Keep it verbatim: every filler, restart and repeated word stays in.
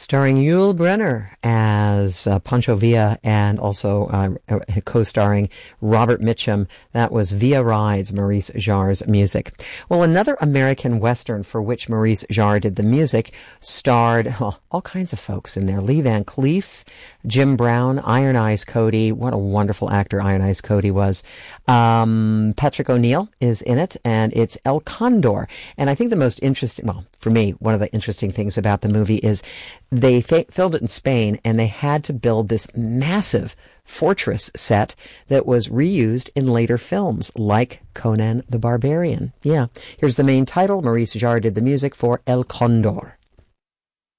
starring Yul Brynner as uh, Pancho Villa, and also uh, co-starring Robert Mitchum. That was Via Rides, Maurice Jarre's music. Well, another American Western for which Maurice Jarre did the music starred oh, all kinds of folks in there. Lee Van Cleef, Jim Brown, Iron Eyes Cody. What a wonderful actor Iron Eyes Cody was. Um, Patrick O'Neill is in it, and it's El Condor. And I think the most interesting, well, for me, one of the interesting things about the movie is they fa- filmed it in Spain, and they had to build this massive fortress set that was reused in later films, like Conan the Barbarian. Yeah. Here's the main title. Maurice Jarre did the music for El Condor.